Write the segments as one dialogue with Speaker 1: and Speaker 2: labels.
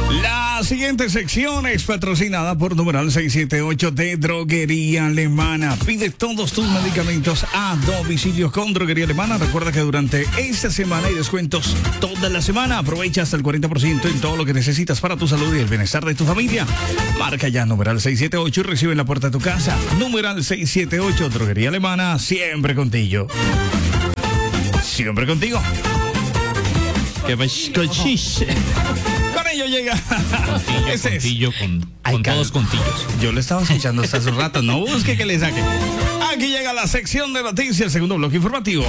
Speaker 1: La siguiente sección es patrocinada por numeral 678 de Droguería Alemana. Pide todos tus medicamentos a domicilio con Droguería Alemana. Recuerda que durante esta semana hay descuentos toda la semana. Aprovecha hasta el 40% en todo lo que necesitas para tu salud y el bienestar de tu familia. Marca ya numeral 678 y recibe en la puerta de tu casa. Numeral 678 Droguería Alemana, siempre contigo. Siempre contigo. Que cochis. Con ello llega.
Speaker 2: Contillo, con todos contillos.
Speaker 1: Yo le estaba escuchando hasta hace un rato. No busque que le saque. Aquí llega la sección de noticias, el segundo bloque informativo.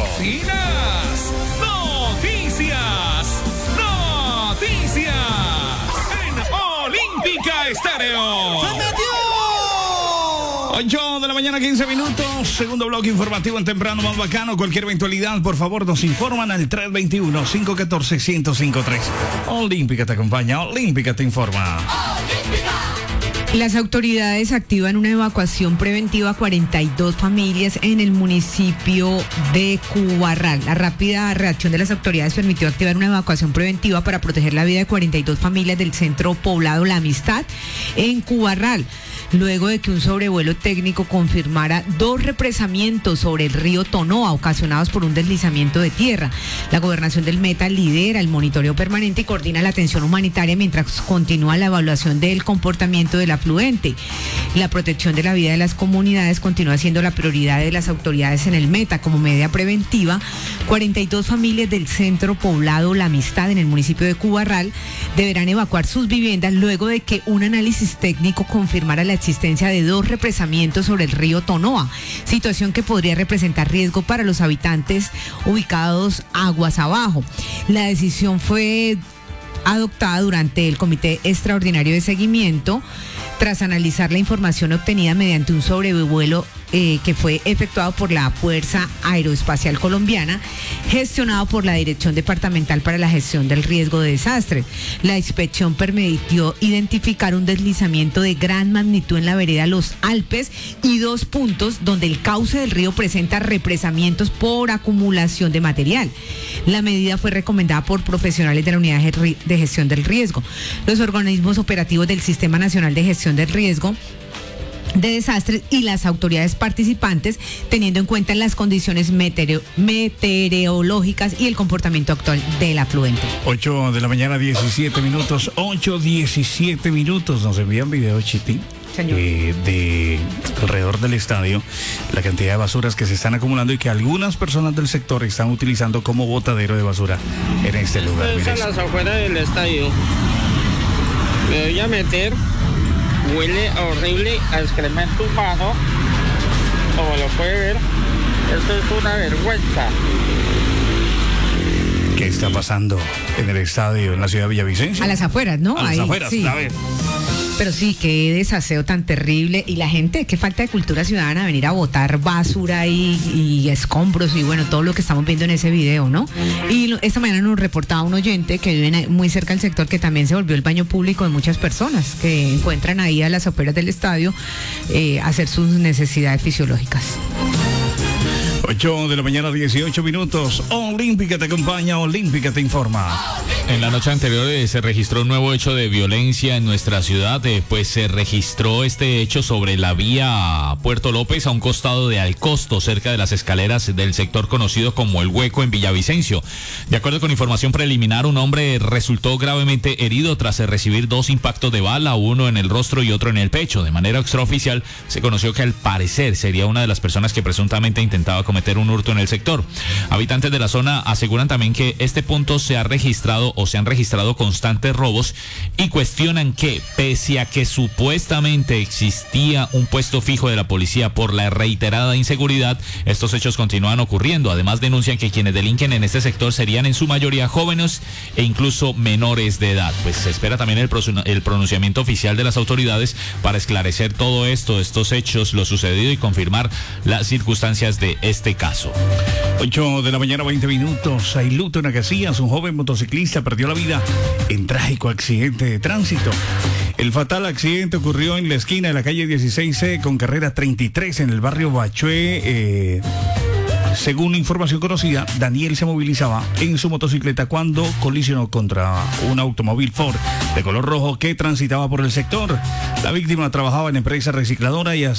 Speaker 3: Noticias en Olímpica Estéreo.
Speaker 1: 8 de la mañana, 15 minutos. Segundo bloque informativo en Temprano Más Bacano. Cualquier eventualidad, por favor, nos informan al 321-514-1053. Olímpica te acompaña, Olímpica te informa.
Speaker 4: Las autoridades activan una evacuación preventiva a 42 familias en el municipio de Cubarral. La rápida reacción de las autoridades permitió activar una evacuación preventiva para proteger la vida de 42 familias del centro poblado La Amistad en Cubarral, luego de que un sobrevuelo técnico confirmara 2 represamientos sobre el río Tonoa ocasionados por un deslizamiento de tierra. La gobernación del Meta lidera el monitoreo permanente y coordina la atención humanitaria mientras continúa la evaluación del comportamiento del afluente. La protección de la vida de las comunidades continúa siendo la prioridad de las autoridades en el Meta. Como medida preventiva, 42 familias del centro poblado La Amistad en el municipio de Cubarral deberán evacuar sus viviendas luego de que un análisis técnico confirmara la existencia de 2 represamientos sobre el río Tonoa, situación que podría representar riesgo para los habitantes ubicados aguas abajo. La decisión fue adoptada durante el Comité Extraordinario de Seguimiento tras analizar la información obtenida mediante un sobrevuelo que fue efectuado por la Fuerza Aeroespacial Colombiana, gestionado por la Dirección Departamental para la Gestión del Riesgo de Desastres. La inspección permitió identificar un deslizamiento de gran magnitud en la vereda Los Alpes y 2 puntos donde el cauce del río presenta represamientos por acumulación de material. La medida fue recomendada por profesionales de la Unidad de Gestión del Riesgo. Los organismos operativos del Sistema Nacional de Gestión del Riesgo de Desastres y las autoridades participantes, teniendo en cuenta las condiciones meteorológicas y el comportamiento actual del afluente.
Speaker 1: 8 de la mañana, 17 minutos. 8:17 minutos. Nos envían video, Chiti, de alrededor del estadio, la cantidad de basuras que se están acumulando y que algunas personas del sector están utilizando como botadero de basura en este lugar.
Speaker 5: Mira, a las afueras del estadio. Me voy a meter. Huele horrible a excremento humano, como lo puede ver. Esto es una vergüenza.
Speaker 1: ¿Qué está pasando en el estadio, en la ciudad de Villavicencio?
Speaker 4: A las afueras, ¿no?
Speaker 1: A las afueras,
Speaker 4: sí.
Speaker 1: A ver.
Speaker 4: Pero sí, qué desaseo tan terrible. Y la gente, qué falta de cultura ciudadana, venir a botar basura y escombros y bueno, todo lo que estamos viendo en ese video, ¿no? Y esta mañana nos reportaba un oyente que vive muy cerca del sector que también se volvió el baño público de muchas personas que encuentran ahí a las afueras del estadio hacer sus necesidades fisiológicas.
Speaker 1: 8 de la mañana, 18 minutos. Olímpica te acompaña, Olímpica te informa.
Speaker 2: En la noche anterior se registró un nuevo hecho de violencia en nuestra ciudad. Pues se registró este hecho sobre la vía Puerto López a un costado de Alcosto, cerca de las escaleras del sector conocido como El Hueco en Villavicencio. De acuerdo con información preliminar, un hombre resultó gravemente herido tras recibir 2 impactos de bala, uno en el rostro y otro en el pecho. De manera extraoficial se conoció que al parecer sería una de las personas que presuntamente intentaba cometer un hurto en el sector. Habitantes de la zona aseguran también que este punto se han registrado constantes robos y cuestionan que, pese a que supuestamente existía un puesto fijo de la policía por la reiterada inseguridad, estos hechos continúan ocurriendo. Además, denuncian que quienes delinquen en este sector serían en su mayoría jóvenes e incluso menores de edad. Pues se espera también el pronunciamiento oficial de las autoridades para esclarecer todo esto, estos hechos, lo sucedido y confirmar las circunstancias de este caso.
Speaker 1: 8 de la mañana, 20 minutos. Hay luto en Acacias. Un joven motociclista perdió la vida en trágico accidente de tránsito. El fatal accidente ocurrió en la esquina de la calle 16C con carrera 33 en el barrio Bachué, Según información conocida, Daniel se movilizaba en su motocicleta cuando colisionó contra un automóvil Ford de color rojo que transitaba por el sector. La víctima trabajaba en empresa recicladora y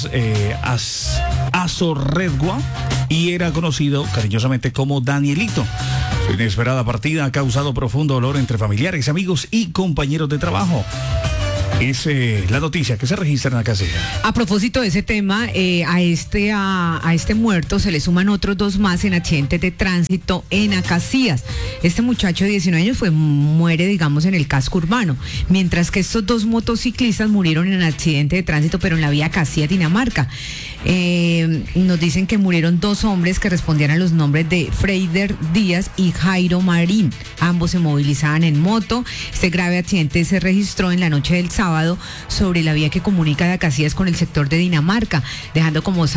Speaker 1: Azorredgua y era conocido cariñosamente como Danielito. Su inesperada partida ha causado profundo dolor entre familiares, amigos y compañeros de trabajo. Es la noticia que se registra en la casilla.
Speaker 4: A propósito de ese tema, a este muerto se le suman otros 2 más en accidentes de tránsito en Acacías. Este muchacho de 19 años muere, digamos, en el casco urbano, mientras que estos 2 motociclistas murieron en accidente de tránsito, pero en la vía Acacías, Dinamarca. Nos dicen que murieron 2 hombres que respondían a los nombres de Freider Díaz y Jairo Marín. Ambos se movilizaban en moto. Este grave accidente se registró en la noche del sábado sobre la vía que comunica de Acacías con el sector de Dinamarca, dejando como